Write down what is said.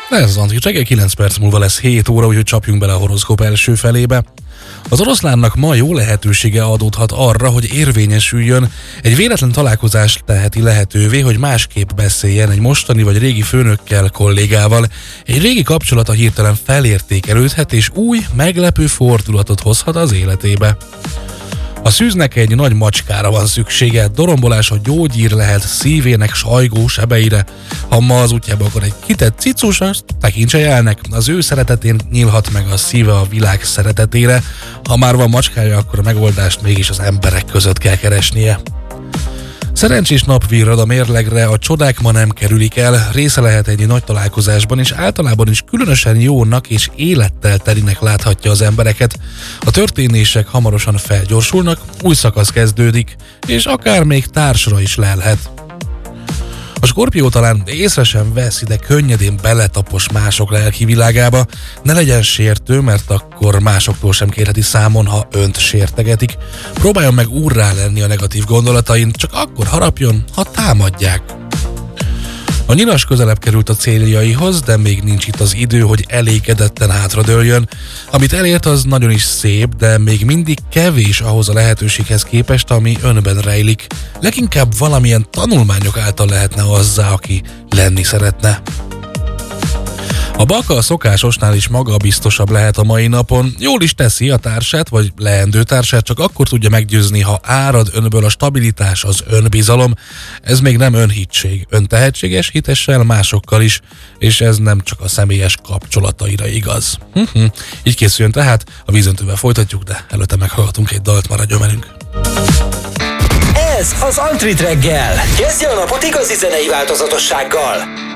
Ez az Antrit reggel, 9 perc múlva lesz 7 óra, úgyhogy csapjunk bele a horoszkóp első felébe. Az oroszlánnak ma jó lehetősége adódhat arra, hogy érvényesüljön. Egy véletlen találkozás teheti lehetővé, hogy másképp beszéljen egy mostani vagy régi főnökkel, kollégával. Egy régi kapcsolata hirtelen felértékelődhet, és új, meglepő fordulatot hozhat az életébe. A szűznek egy nagy macskára van szüksége, dorombolás a gyógyír lehet szívének sajgó sebeire. Ha ma az útjába akar egy kitett cicus, azt tekintse jelnek. Az ő szeretetén nyílhat meg a szíve a világ szeretetére. Ha már van macskája, akkor a megoldást mégis az emberek között kell keresnie. Szerencsés nap virrad a mérlegre, a csodák ma nem kerülik el, része lehet egy nagy találkozásban, és általában is különösen jónak és élettel telinek láthatja az embereket. A történések hamarosan felgyorsulnak, új szakasz kezdődik, és akár még társra is lelhet. A Skorpió talán észre sem veszi, de könnyedén beletapos mások lelki világába. Ne legyen sértő, mert akkor másoktól sem kérheti számon, ha önt sértegetik. Próbáljon meg úrrá lenni a negatív gondolatain, csak akkor harapjon, ha támadják. A nyilas közelebb került a céljaihoz, de még nincs itt az idő, hogy elégedetten hátradőljön. Amit elért, az nagyon is szép, de még mindig kevés ahhoz a lehetőséghez képest, ami önben rejlik. Leginkább valamilyen tanulmányok által lehetne azzá, aki lenni szeretne. A Baka a szokásosnál is magabiztosabb lehet a mai napon, jól is teszi a társát vagy leendő társát, csak akkor tudja meggyőzni, ha árad önből a stabilitás, az önbizalom. Ez még nem önhittség, ön tehetséges, hitessel másokkal is, és ez nem csak a személyes kapcsolataira igaz. Így készüljön tehát, a Vízöntővel folytatjuk, de előtte meghallgatunk egy dalt, maradjon velünk. Ez az Antrit reggel. Kezdje a napot igazi zenei változatossággal.